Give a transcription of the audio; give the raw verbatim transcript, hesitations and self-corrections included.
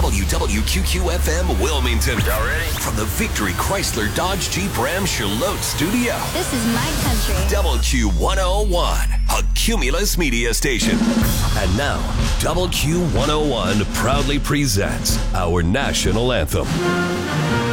W W Q Q F M Wilmington. Y'all ready? From the Victory Chrysler Dodge Jeep Ram Charlotte studio. This is my country. W Q one oh one, a Cumulus media station. And now, W Q one oh one proudly presents our national anthem.